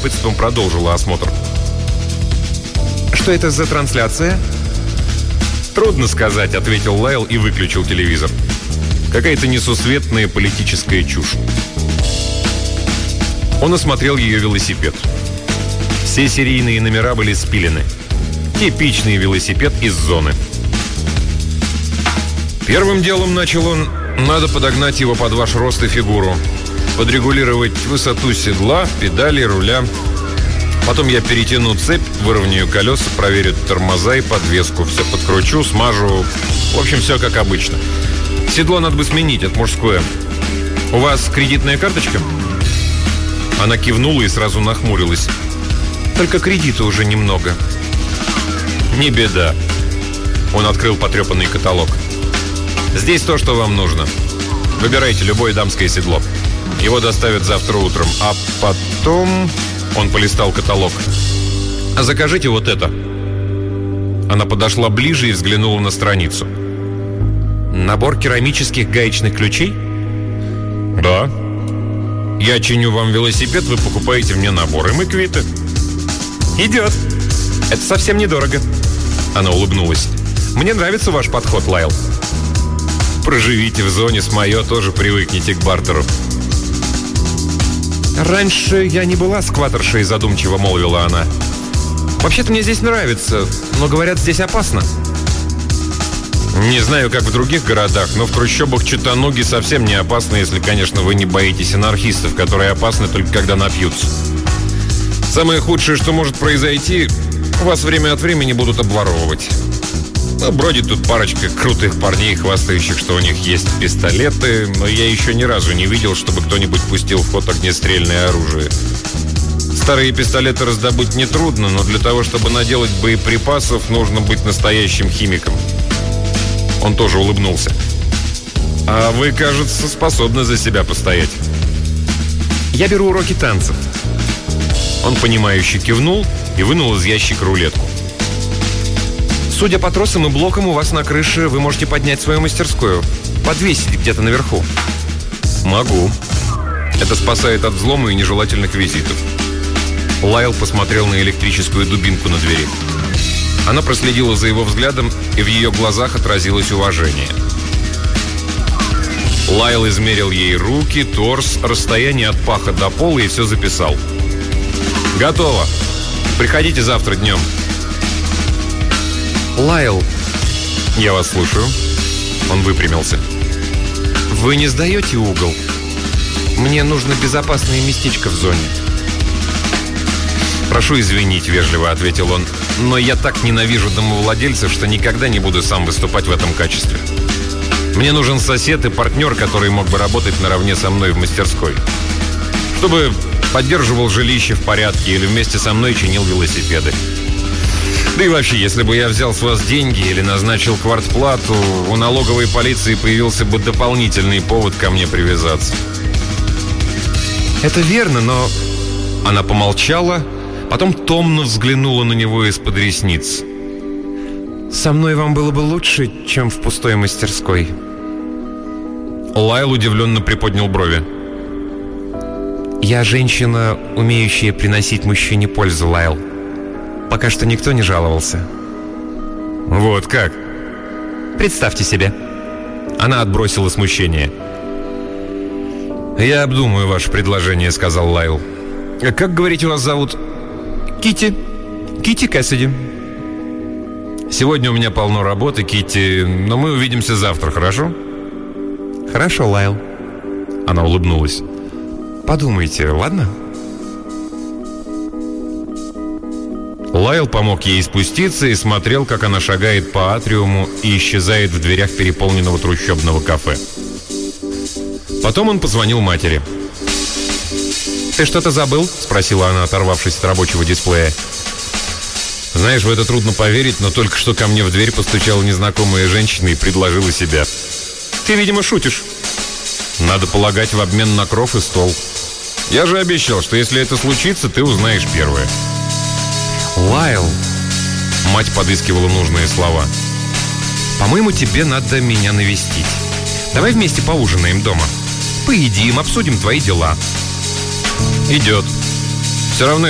любопытством продолжила осмотр. Что это за трансляция? «Трудно сказать», — ответил Лайл и выключил телевизор. «Какая-то несусветная политическая чушь». Он осмотрел ее велосипед. Все серийные номера были спилены. Типичный велосипед из зоны. «Первым делом, — начал он, — надо подогнать его под ваш рост и фигуру. Подрегулировать высоту седла, педали, руля. Потом я перетяну цепь, выровняю колеса, проверю тормоза и подвеску. Все подкручу, смажу. В общем, все как обычно. Седло надо бы сменить, это мужское. У вас кредитная карточка?» Она кивнула и сразу нахмурилась. Только кредита уже немного. «Не беда». Он открыл потрепанный каталог. «Здесь то, что вам нужно. Выбирайте любое дамское седло. Его доставят завтра утром. А потом...» Он полистал каталог. «А закажите вот это». Она подошла ближе и взглянула на страницу. Набор керамических гаечных ключей? «Да. Я чиню вам велосипед, вы покупаете мне набор, и мы квиты». «Идет. Это совсем недорого». Она улыбнулась. «Мне нравится ваш подход, Лайл». «Проживите в зоне с моё, тоже привыкните к бартеру». «Раньше я не была скваторшей», — задумчиво молвила она. «Вообще-то мне здесь нравится, но, говорят, здесь опасно». «Не знаю, как в других городах, но в трущобах Читтануги совсем не опасно, если, конечно, вы не боитесь анархистов, которые опасны только когда напьются. Самое худшее, что может произойти, вас время от времени будут обворовывать. Бродит тут парочка крутых парней, хвастающих, что у них есть пистолеты, но я еще ни разу не видел, чтобы кто-нибудь пустил в ход огнестрельное оружие. Старые пистолеты раздобыть нетрудно, но для того, чтобы наделать боеприпасов, нужно быть настоящим химиком». Он тоже улыбнулся. «А вы, кажется, способны за себя постоять». «Я беру уроки танцев». Он понимающе кивнул и вынул из ящика рулетку. «Судя по тросам и блокам, у вас на крыше вы можете поднять свою мастерскую. Подвесить где-то наверху». «Могу. Это спасает от взлома и нежелательных визитов». Лайл посмотрел на электрическую дубинку на двери. Она проследила за его взглядом, и в ее глазах отразилось уважение. Лайл измерил ей руки, торс, расстояние от паха до пола и все записал. «Готово. Приходите завтра днем». «Лайл». «Я вас слушаю». Он выпрямился. «Вы не сдаете угол? Мне нужно безопасное местечко в зоне». «Прошу извинить», — вежливо ответил он, «но я так ненавижу домовладельцев, что никогда не буду сам выступать в этом качестве. Мне нужен сосед и партнер, который мог бы работать наравне со мной в мастерской. Чтобы поддерживал жилище в порядке или вместе со мной чинил велосипеды. Да и вообще, если бы я взял с вас деньги или назначил квартплату, у налоговой полиции появился бы дополнительный повод ко мне привязаться». «Это верно, но...» Она помолчала, потом томно взглянула на него из-под ресниц. «Со мной вам было бы лучше, чем в пустой мастерской». Лайл удивленно приподнял брови. «Я женщина, умеющая приносить мужчине пользу, Лайл. Пока что никто не жаловался». «Вот как?» «Представьте себе». Она отбросила смущение. «Я обдумаю ваше предложение», — сказал Лайл. «Как, говорите, вас зовут?» «Китти. Китти Кэссиди». «Сегодня у меня полно работы, Китти, но мы увидимся завтра, хорошо?» «Хорошо, Лайл». Она улыбнулась. «Подумайте, ладно?» Лайл помог ей спуститься и смотрел, как она шагает по атриуму и исчезает в дверях переполненного трущобного кафе. Потом он позвонил матери. «Ты что-то забыл?» — спросила она, оторвавшись от рабочего дисплея. «Знаешь, в это трудно поверить, но только что ко мне в дверь постучала незнакомая женщина и предложила себя». «Ты, видимо, шутишь». «Надо полагать, в обмен на кров и стол. Я же обещал, что если это случится, ты узнаешь первое». «Лайл», — мать подыскивала нужные слова, «по-моему, тебе надо меня навестить. Давай вместе поужинаем дома. Поедим, обсудим твои дела». «Идет. Все равно